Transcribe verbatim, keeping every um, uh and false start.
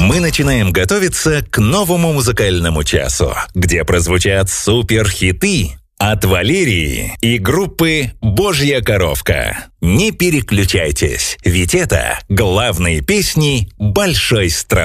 Мы начинаем готовиться к новому музыкальному часу, где прозвучат суперхиты от Валерии и группы «Божья коровка». Не переключайтесь, ведь это главные песни большой страны.